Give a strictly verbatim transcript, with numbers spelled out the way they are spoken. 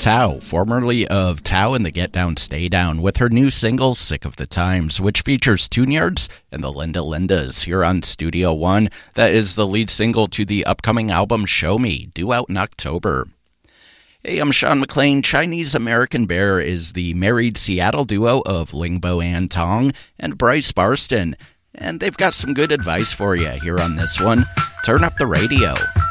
Tao, formerly of Tao and the Get Down Stay Down, with her new single, Sick of the Times, which features Tune-Yards and the Linda Lindas here on Studio One. That is the lead single to the upcoming album Show Me, due out in October. Hey, I'm Sean McLean. Chinese American Bear is the married Seattle duo of Lingbo Ann Tong and Bryce Barston, and they've got some good advice for you here on this one. Turn up the radio.